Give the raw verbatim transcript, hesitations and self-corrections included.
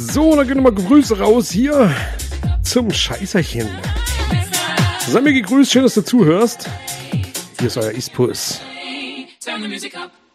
So, dann gehen nochmal Grüße raus hier zum Scheißerchen. Sei mir gegrüßt, schön, dass du zuhörst. Hier ist euer Ispus. Turn the music up.